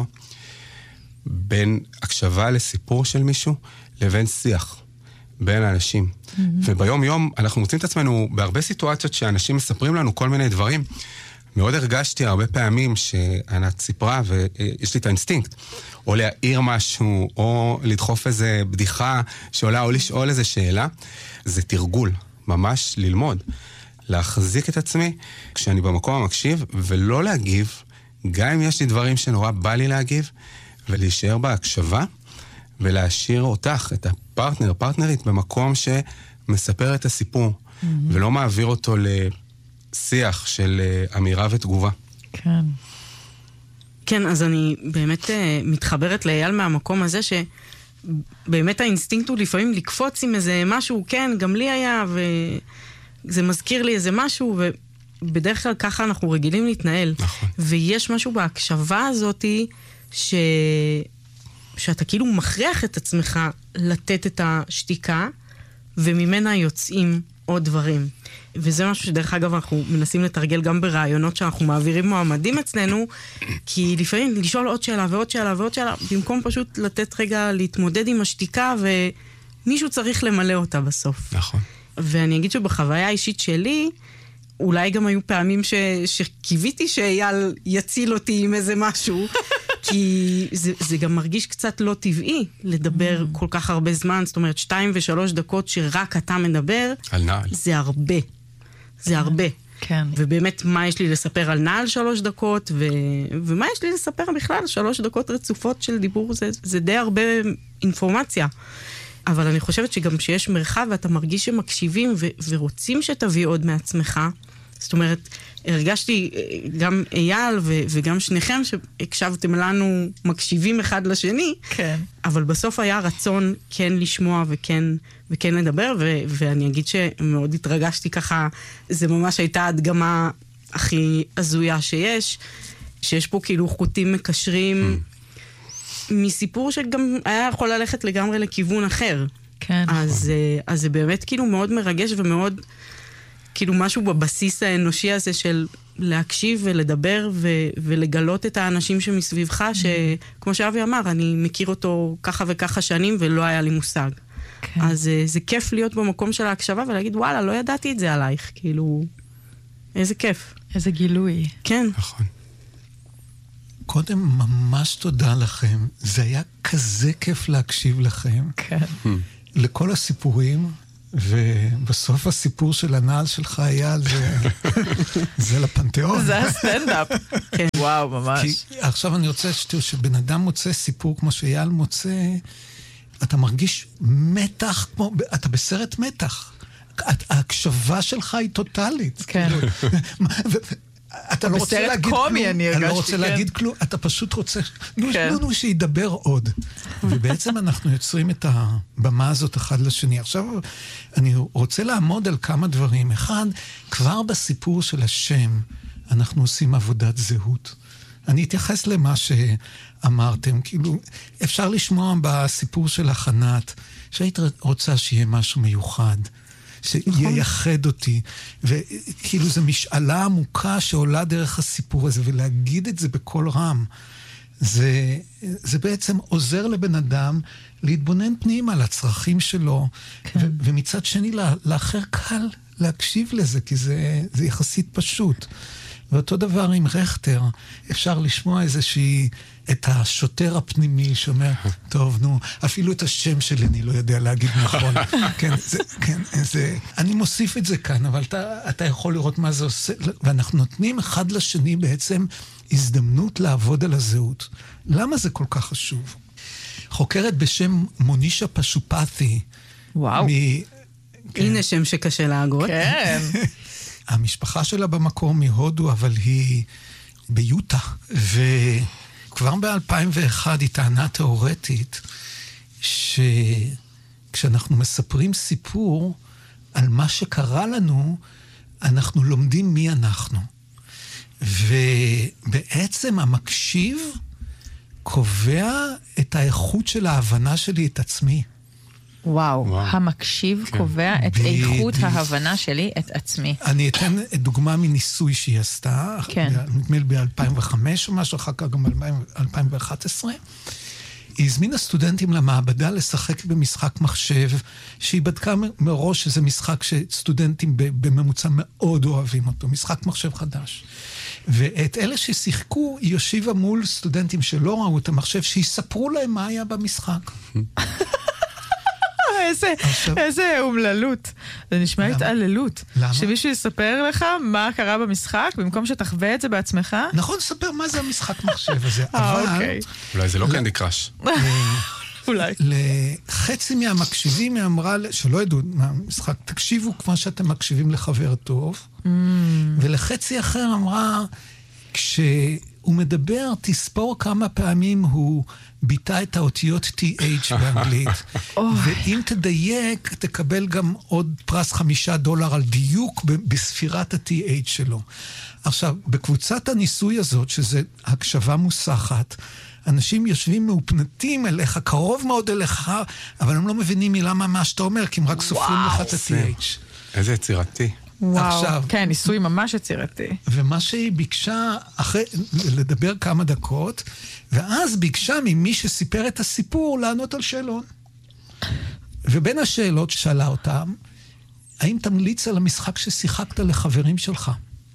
בין הקשבה לסיפור של מישהו, לבין שיח. בין האנשים. Mm-hmm. וביום יום אנחנו מוצאים את עצמנו בהרבה סיטואציות שאנשים מספרים לנו כל מיני דברים. מאוד הרגשתי הרבה פעמים שענת סיפרה, ויש לי את האינסטינקט, או להעיר משהו, או לדחוף איזה בדיחה שעולה, או לשאול איזה שאלה. זה תרגול, ממש ללמוד. להחזיק את עצמי כשאני במקום המקשיב, ולא להגיב, גם אם יש לי דברים שנורא בא לי להגיב, ולהישאר בהקשבה, ולהשאיר אותך, את הפרטנר, פרטנרית, במקום שמספר את הסיפור, mm-hmm. ולא מעביר אותו לשיח של אמירה ותגובה. כן. כן, אז אני באמת uh, מתחברת לאייל מהמקום הזה, שבאמת האינסטינקט הוא לפעמים לקפוץ עם איזה משהו, כן, גם לי היה, וזה מזכיר לי איזה משהו, ובדרך כלל ככה אנחנו רגילים להתנהל. נכון. ויש משהו בהקשבה הזאת, ש... שאתה כאילו מכריח את עצמך לתת את השתיקה, וממנה יוצאים עוד דברים. וזה משהו שדרך אגב אנחנו מנסים לתרגל גם ברעיונות שאנחנו מעבירים מועמדים אצלנו, כי לפעמים לשאול עוד שאלה ועוד שאלה ועוד שאלה, במקום פשוט לתת רגע להתמודד עם השתיקה, ומישהו צריך למלא אותה בסוף. נכון. ואני אגיד שבחוויה האישית שלי, אולי גם היו פעמים ש... שקיוויתי שאייל יציל אותי עם איזה משהו, כי זה, זה גם מרגיש קצת לא טבעי לדבר mm. כל כך הרבה זמן, זאת אומרת, שתיים ושלוש דקות שרק אתה מדבר, על נעל. זה הרבה. זה הרבה. כן. ובאמת, מה יש לי לספר על נעל שלוש דקות, ו... ומה יש לי לספר בכלל? שלוש דקות רצופות של דיבור, זה, זה די הרבה אינפורמציה. אבל אני חושבת שגם שיש מרחב, ואתה מרגיש שמקשיבים ו... ורוצים שתביא עוד מעצמך, זאת אומרת, הרגשתי גם אייל ו- וגם שניכם שהקשבתם לנו מקשיבים אחד לשני, כן. אבל בסוף היה רצון כן לשמוע וכן, וכן לדבר, ו- ואני אגיד שמאוד התרגשתי ככה, זה ממש הייתה הדגמה הכי הזויה שיש, שיש פה כאילו חוטים מקשרים mm. מסיפור שגם היה יכול ללכת לגמרי לכיוון אחר. כן. אז, אז זה באמת כאילו מאוד מרגש ומאוד... כאילו משהו בבסיס האנושי הזה של להקשיב ולדבר ו- ולגלות את האנשים שמסביבך, שכמו שאבי אמר, אני מכיר אותו ככה וככה שנים ולא היה לי מושג. כן. אז זה כיף להיות במקום של ההקשבה ולהגיד, וואלה, לא ידעתי את זה עלייך, כאילו, איזה כיף. איזה גילוי. כן. נכון. קודם ממש תודה לכם, זה היה כזה כיף להקשיב לכם. כן. לכל הסיפורים, ובסוף הסיפור של הנעל שלך היה, זה, זה לפנתיאון. זה הסטנדאפ. כן, וואו, ממש. כי עכשיו אני רוצה שתראו, שבן אדם מוצא סיפור כמו שאייל מוצא, אתה מרגיש מתח, כמו, אתה בסרט מתח. ההקשבה שלך היא טוטלית. כן. אתה לא רוצה להגיד כלום, אני לא רוצה להגיד כלום, אתה פשוט רוצה, נו, נו, שידבר עוד. ובעצם אנחנו יוצרים את הבמה הזאת אחד לשני. עכשיו, אני רוצה לעמוד על כמה דברים. אחד, כבר בסיפור של השם, אנחנו עושים עבודת זהות. אני אתייחס למה שאמרתם, כאילו, אפשר לשמוע בסיפור של החנת, שהיית רוצה שיהיה משהו מיוחד. שייחד אותי, וכאילו זו משאלה עמוקה שעולה דרך הסיפור הזה, ולהגיד את זה בכל רם, זה, זה בעצם עוזר לבן אדם להתבונן פנימה על הצרכים שלו, כן. ו- ומצד שני לה, לאחר קל להקשיב לזה, כי זה, זה יחסית פשוט. ואותו דבר עם רכטר, אפשר לשמוע איזושהי, את השוטר הפנימי שאומר, טוב, נו, אפילו את השם שלי אני לא יודע להגיד נכון. כן, זה, כן, זה, אני מוסיף את זה כאן, אבל אתה, אתה יכול לראות מה זה עושה, ואנחנו נותנים אחד לשני בעצם הזדמנות לעבוד על הזהות. למה זה כל כך חשוב? חוקרת בשם מונישה פשופתי. וואו. מ, כן. הנה שם שקשה להגות. כן. המשפחה שלה במקום מהודו, אבל היא ביוטה, וכבר ב-אלפיים ואחת היא טענה תיאורטית, שכשאנחנו מספרים סיפור על מה שקרה לנו, אנחנו לומדים מי אנחנו. ובעצם המקשיב קובע את האיכות של ההבנה שלי את עצמי. וואו, וואו. המקשיב כן. קובע את ב- איכות ב- ההבנה שלי את עצמי. אני אתן דוגמה מניסוי שהיא עשתה, כן. נדמה לי ב-אלפיים וחמש או משהו, אחר כך גם ב-אלפיים ואחת עשרה. היא הזמינה סטודנטים למעבדה לשחק במשחק מחשב, שהיא בדקה מראש שזה משחק שסטודנטים בממוצע מאוד אוהבים אותו, משחק מחשב חדש. ואת אלה ששיחקו, היא יושיבה מול סטודנטים שלא ראו את המחשב, שיספרו להם מה היה במשחק. איזה, איזה אומללות. זה נשמע התעללות. למה? שמישהו יספר לך מה קרה במשחק, במקום שתחווה את זה בעצמך. נכון, ספר מה זה המשחק מחשב הזה. אבל... אולי זה לא קנדי קראש. אולי. לחצי מהמקשיבים היא אמרה, שלא ידעו מהמשחק, תקשיבו כמו שאתם מקשיבים לחבר טוב. ולחצי אחר אמרה, כשהוא מדבר, תספור כמה פעמים הוא ביטא את האותיות טי אייץ' באנגלית. ואם תדייק, תקבל גם עוד פרס חמישה דולר על דיוק בספירת ה-טי אייץ' שלו. עכשיו, בקבוצת הניסוי הזאת, שזה הקשבה מוסחת, אנשים יושבים מאופנתים אליך, קרוב מאוד אליך, אבל הם לא מבינים מילה מה שאתה אומר, כי הם רק סופרים לך את ה-טי אייץ'. איזה יצירתי. וואו, עכשיו, כן, ניסוי ממש יצירתי. ומה שהיא ביקשה, אחרי, לדבר כמה דקות, ואז ביקשה ממי שסיפר את הסיפור לענות על שאלון. ובין השאלות ששאלה אותם, האם תמליץ על המשחק ששיחקת לחברים שלך?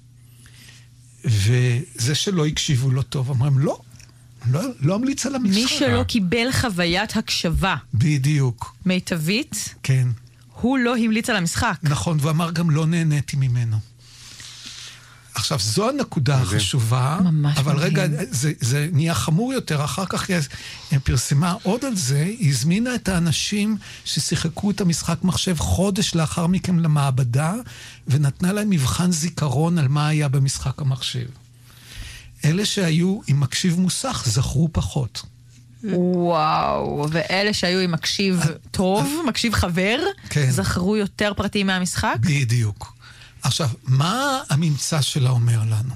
וזה שלא הקשיבו לו טוב, אמרם, לא, לא, לא המליץ על המשחק. מי שלא קיבל חוויית הקשבה. בדיוק. מיטבית. כן. הוא לא המליץ על המשחק. נכון, ואמר גם לא נהניתי ממנו. עכשיו, זו הנקודה החשובה, אבל רגע, זה, זה נהיה חמור יותר, אחר כך היא פרסמה עוד על זה, היא הזמינה את האנשים ששיחקו את המשחק מחשב חודש לאחר מכן למעבדה, ונתנה להם מבחן זיכרון על מה היה במשחק המחשב. אלה שהיו עם מקשיב מוסך זכרו פחות. וואו, ואלה שהיו עם מקשיב טוב, מקשיב חבר, כן. זכרו יותר פרטים מהמשחק? בדיוק. עכשיו, מה הממצא שלה אומר לנו?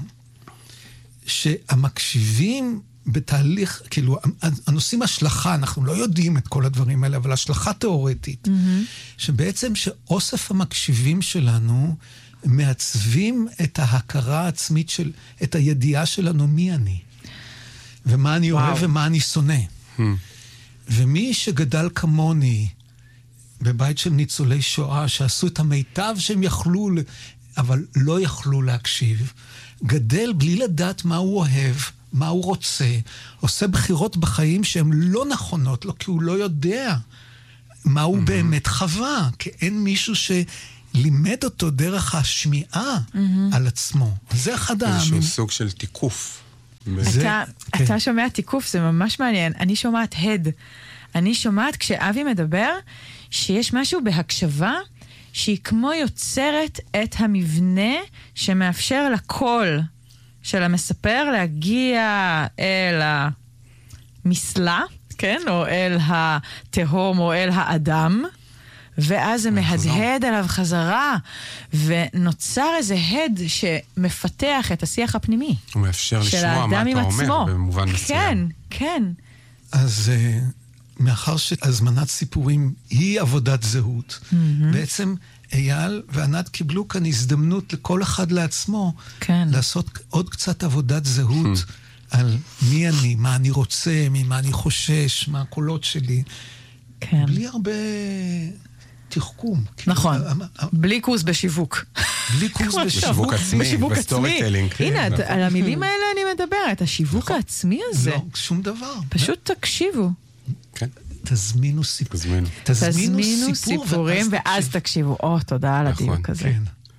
שהמקשיבים בתהליך, כאילו, הנושאים השלכה, אנחנו לא יודעים את כל הדברים האלה, אבל השלכה תיאורטית, mm-hmm. שבעצם שאוסף המקשיבים שלנו מעצבים את ההכרה העצמית של, את הידיעה שלנו מי אני, ומה אני וואו. אוהב ומה אני שונא. Hmm. ומי שגדל כמוני, בבית של ניצולי שואה, שעשו את המיטב שהם יכלו, אבל לא יכלו להקשיב, גדל בלי לדעת מה הוא אוהב, מה הוא רוצה, עושה בחירות בחיים שהן לא נכונות לו, כי הוא לא יודע מה הוא באמת חווה, כי אין מישהו שלימד אותו דרך השמיעה על עצמו. זה אחד ה... איזשהו סוג של תיקוף. אתה שומע תיקוף, זה ממש מעניין. אני שומעת הד. אני שומעת כשאבי מדבר שיש משהו בהקשבה שהיא כמו יוצרת את המבנה שמאפשר לקול של המספר להגיע אל המסלה, כן? או אל התהום או אל האדם, ואז זה מהדהד עליו חזרה, ונוצר איזה הד שמפתח את השיח הפנימי. הוא מאפשר לשמוע מה אתה אומר במובן מסוים. כן, כן. אז מאחר שהזמנת סיפורים היא עבודת זהות, בעצם אייל וענת קיבלו כאן הזדמנות לכל אחד לעצמו, לעשות עוד קצת עבודת זהות על מי אני, מה אני רוצה, ממה אני חושש, מה הקולות שלי. בלי הרבה תחכום. נכון, בלי קורס בשיווק. בלי קורס בשיווק עצמי, בסטורי טלינג. הנה, על המילים האלה אני מדברת, השיווק העצמי הזה. לא, שום דבר. פשוט תקשיבו. כן. תזמינו סיפור. תזמינו סיפורים ואז תקשיבו. או, תודה על הדיוק הזה.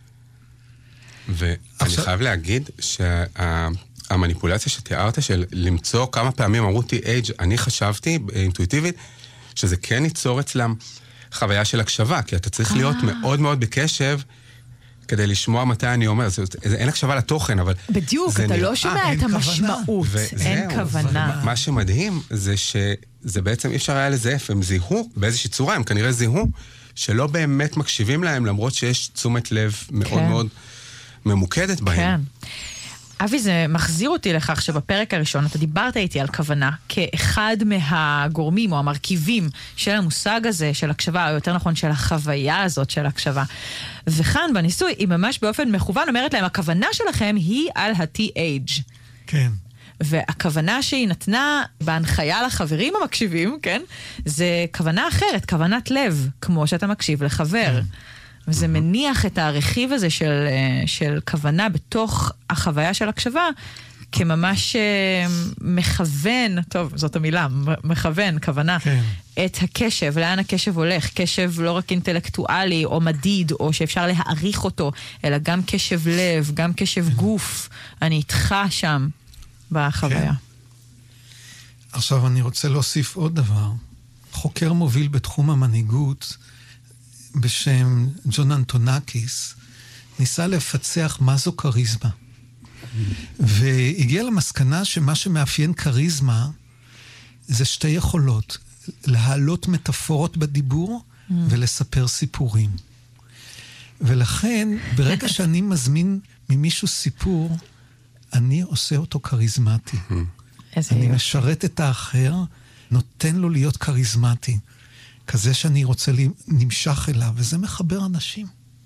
ואני חייב להגיד שהמניפולציה שתיארת של למצוא כמה פעמים אמרו טי אייג', אני חשבתי אינטואיטיבית שזה כן ייצור אצלם חוויה של הקשבה, כי אתה צריך להיות מאוד מאוד בקשב כדי לשמוע מתי אני אומר, אין הקשבה לתוכן, אבל... בדיוק, אתה לא שומע את המשמעות, אין כוונה. מה שמדהים זה שזה בעצם אי אפשר היה לזהף, הם זיהו באיזושהי צורה, הם כנראה זיהו, שלא באמת מקשיבים להם, למרות שיש תשומת לב מאוד מאוד ממוקדת בהם. כן. אבי, זה מחזיר אותי לכך שבפרק הראשון אתה דיברת איתי על כוונה כאחד מהגורמים או המרכיבים של המושג הזה של הקשבה, או יותר נכון של החוויה הזאת של הקשבה. וכאן בניסוי היא ממש באופן מכוון אומרת להם, הכוונה שלכם היא על ה-טי אייץ'. כן. והכוונה שהיא נתנה בהנחיה לחברים המקשיבים, כן? זה כוונה אחרת, כוונת לב, כמו שאתה מקשיב לחבר. וזה מניח את הרכיב הזה של, של כוונה בתוך החוויה של הקשבה, כממש מכוון, טוב, זאת המילה, מכוון, כוונה, כן. את הקשב, לאן הקשב הולך, קשב לא רק אינטלקטואלי או מדיד, או שאפשר להעריך אותו, אלא גם קשב לב, גם קשב גוף, אני איתך שם בחוויה. כן. עכשיו אני רוצה להוסיף עוד דבר. חוקר מוביל בתחום המנהיגות, בשם ג'ון אנטונקיס, ניסה לפצח מה זו קריזמה. והגיע למסקנה שמה שמאפיין קריזמה זה שתי יכולות, להעלות מטאפורות בדיבור ולספר סיפורים. ולכן, ברגע שאני מזמין ממישהו סיפור, אני עושה אותו קריזמטי. אני משרת את האחר, נותן לו להיות קריזמטי. כזה שאני רוצה נמשך אליו, וזה מחבר אנשים.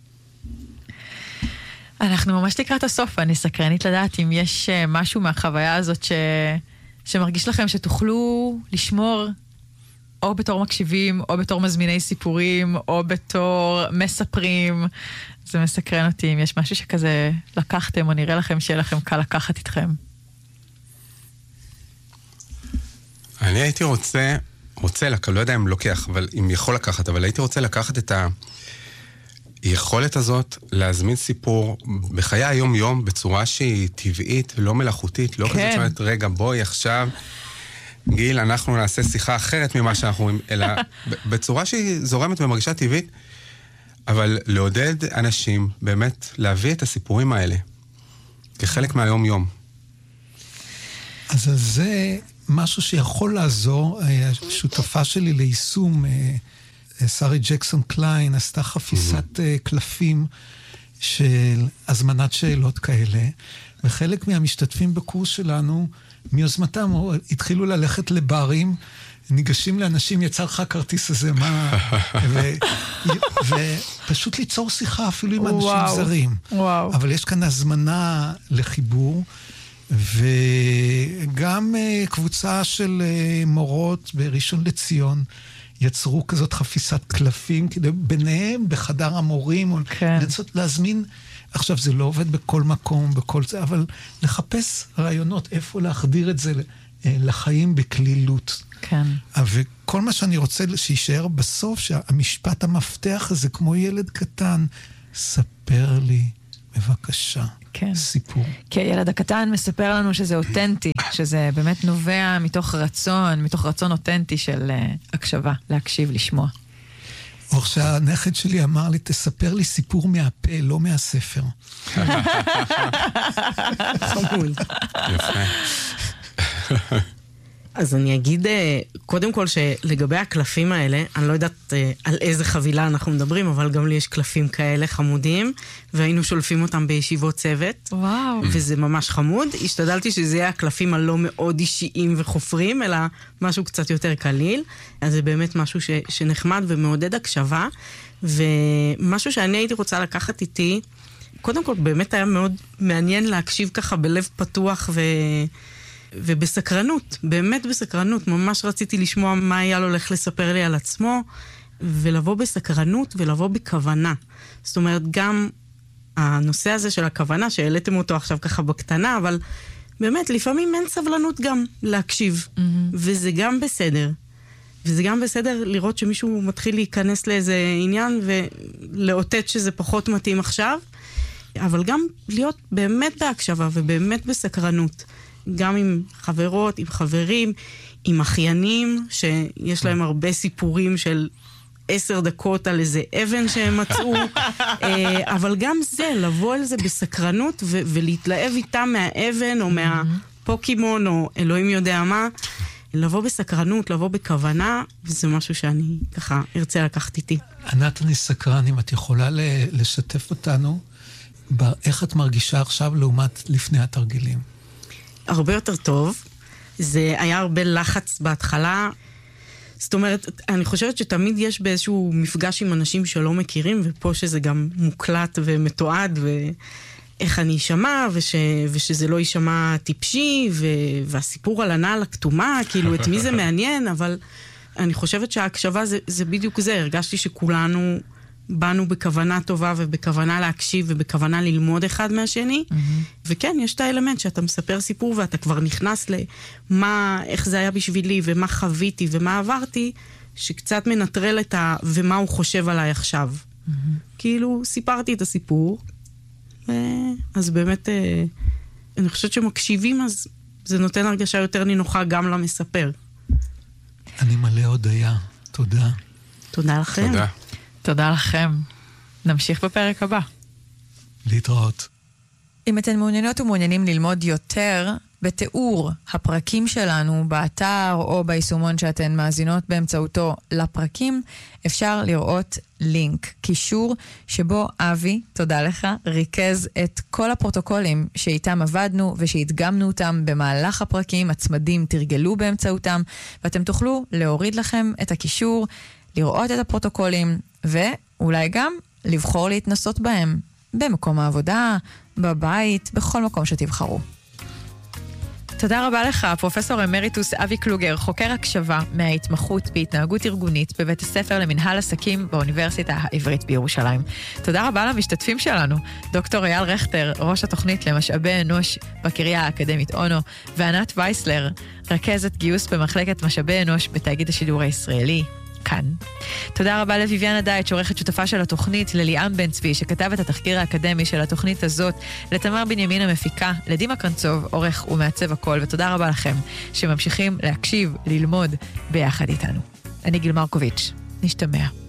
אנחנו ממש לקראת הסוף, אני סקרנית לדעת אם יש משהו מהחוויה הזאת ש... שמרגיש לכם שתוכלו לשמור או בתור מקשיבים, או בתור מזמיני סיפורים, או בתור מספרים. זה מסקרן אותי אם יש משהו שכזה לקחתם, או נראה לכם שיהיה לכם קל לקחת איתכם. אני הייתי רוצה... רוצה, לא יודע אם לוקח, אבל אם יכול לקחת, אבל הייתי רוצה לקחת את היכולת הזאת להזמין סיפור בחיי היום-יום בצורה שהיא טבעית, לא מלאכותית, לא כזאת שאומרת, רגע, בואי עכשיו, גיל, אנחנו נעשה שיחה אחרת ממה שאנחנו רואים, אלא בצורה שהיא זורמת ומרגישה טבעית, אבל לעודד אנשים באמת להביא את הסיפורים האלה כחלק מהיום-יום. אז זה... משהו שיכול לעזור, השותפה שלי ליישום, שרי ג'קסון קליין, עשתה חפיסת קלפים של הזמנת שאלות כאלה, וחלק מהמשתתפים בקורס שלנו, מיוזמתם, התחילו ללכת לברים, ניגשים לאנשים, יצא לך הכרטיס הזה, מה... ופשוט ליצור שיחה אפילו עם אנשים זרים. אבל יש כאן הזמנה לחיבור, וגם קבוצה של מורות בראשון לציון יצרו כזאת חפיסת קלפים, כדי ביניהם בחדר המורים, כן. לנסות להזמין, עכשיו, זה לא עובד בכל מקום, בכל זה, אבל לחפש רעיונות, איפה להחדיר את זה לחיים בכלילות. כן. וכל מה שאני רוצה שישאר בסוף, שהמשפט המפתח הזה, כמו ילד קטן, ספר לי, בבקשה, כן. סיפור. כי הילד הקטן מספר לנו שזה אותנטי, שזה באמת נובע מתוך רצון, מתוך רצון אותנטי של uh, הקשבה, להקשיב, לשמוע. או שהנכד שלי אמר לי, תספר לי סיפור מהפה, לא מהספר. חמוד. יפה. אז אני אגיד, קודם כל שלגבי הקלפים האלה, אני לא יודעת על איזה חבילה אנחנו מדברים, אבל גם לי יש קלפים כאלה חמודים, והיינו שולפים אותם בישיבות צוות. וואו. וזה ממש חמוד. השתדלתי שזה יהיה הקלפים הלא מאוד אישיים וחופרים, אלא משהו קצת יותר קליל. אז זה באמת משהו ש, שנחמד ומעודד הקשבה. ומשהו שאני הייתי רוצה לקחת איתי, קודם כל באמת היה מאוד מעניין להקשיב ככה בלב פתוח ו... ובסקרנות, באמת בסקרנות, ממש רציתי לשמוע מה היה לו הולך לספר לי על עצמו, ולבוא בסקרנות ולבוא בכוונה. זאת אומרת, גם הנושא הזה של הכוונה, שהעליתם אותו עכשיו ככה בקטנה, אבל באמת, לפעמים אין סבלנות גם להקשיב, mm-hmm. וזה גם בסדר. וזה גם בסדר לראות שמישהו מתחיל להיכנס לאיזה עניין, ולאותת שזה פחות מתאים עכשיו, אבל גם להיות באמת בהקשבה ובאמת בסקרנות. גם עם חברות, עם חברים, עם אחיינים, שיש להם הרבה סיפורים של עשר דקות על איזה אבן שהם מצאו, אבל גם זה, לבוא על זה בסקרנות ו- ולהתלהב איתם מהאבן או מהפוקימון או אלוהים יודע מה, לבוא בסקרנות, לבוא בכוונה, וזה משהו שאני ככה ארצה לקחת איתי. ענת, אני סקרן, אם את יכולה לשתף אותנו, איך את מרגישה עכשיו לעומת לפני התרגילים? הרבה יותר טוב. זה היה הרבה לחץ בהתחלה. זאת אומרת, אני חושבת שתמיד יש באיזשהו מפגש עם אנשים שלא מכירים, ופה שזה גם מוקלט ומתועד, ואיך אני אשמע, וש, ושזה לא יישמע טיפשי, ו, והסיפור על הנעל הכתומה, כאילו את מי זה מעניין, אבל אני חושבת שההקשבה זה, זה בדיוק זה. הרגשתי שכולנו באנו בכוונה טובה ובכוונה להקשיב ובכוונה ללמוד אחד מהשני. Mm-hmm. וכן, יש את האלמנט שאתה מספר סיפור ואתה כבר נכנס למה, איך זה היה בשבילי ומה חוויתי ומה עברתי, שקצת מנטרל את ה... ומה הוא חושב עליי עכשיו. Mm-hmm. כאילו, סיפרתי את הסיפור, ו... אז באמת, אני חושבת שמקשיבים, אז זה נותן הרגשה יותר נינוחה גם למספר. אני מלא הודיה. תודה. תודה לכם. תודה. תודה לכם. נמשיך בפרק הבא. להתראות. אם אתן מעוניינות ומעוניינים ללמוד יותר בתיאור הפרקים שלנו באתר או ביישומון שאתן מאזינות באמצעותו לפרקים, אפשר לראות לינק, קישור שבו אבי, תודה לך, ריכז את כל הפרוטוקולים שאיתם עבדנו ושהדגמנו אותם במהלך הפרקים, הצמדים תרגלו באמצעותם, ואתם תוכלו להוריד לכם את הקישור, לראות את הפרוטוקולים, ואולי גם לבחור להתנסות בהם, במקום העבודה, בבית, בכל מקום שתבחרו. תודה רבה לך, פרופסור אמריטוס אבי קלוגר, חוקר הקשבה מההתמחות בהתנהגות ארגונית בבית הספר למנהל עסקים באוניברסיטה העברית בירושלים. תודה רבה למשתתפים שלנו, דוקטור אייל רכטר, ראש התוכנית למשאבי אנוש בקריה האקדמית אונו, וענת וייסלר, רכזת גיוס במחלקת משאבי אנוש בתאגיד השידור הישראלי. כאן. תודה רבה לויביאנה דייט, עורכת שותפה של התוכנית, לליאם בן צבי, שכתב את התחקיר האקדמי של התוכנית הזאת, לתמר בנימין המפיקה, לדימה קרנצוב, עורך ומעצב הכל, ותודה רבה לכם שממשיכים להקשיב, ללמוד ביחד איתנו. אני גיל מרקוביץ', נשתמע.